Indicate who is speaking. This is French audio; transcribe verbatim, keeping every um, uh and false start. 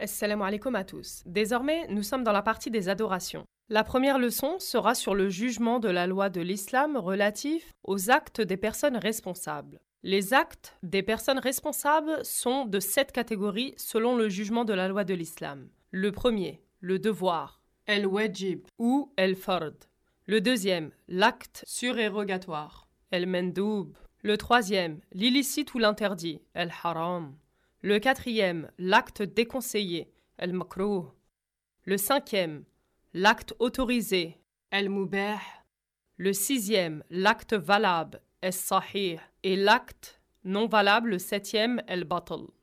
Speaker 1: Assalamu alaikum à tous. Désormais, nous sommes dans la partie des adorations. La première leçon sera sur le jugement de la loi de l'islam relatif aux actes des personnes responsables. Les actes des personnes responsables sont de sept catégories selon le jugement de la loi de l'islam. Le premier, le devoir, el-wajib ou el-fard. Le deuxième, l'acte surérogatoire, el-mendoub. Le troisième, l'illicite ou l'interdit, el-haram. Le quatrième, l'acte déconseillé, el-makrouh. Le cinquième, l'acte autorisé, el-mubah. Le sixième, l'acte valable, es-sahih. Et l'acte non valable, le septième, el-batal.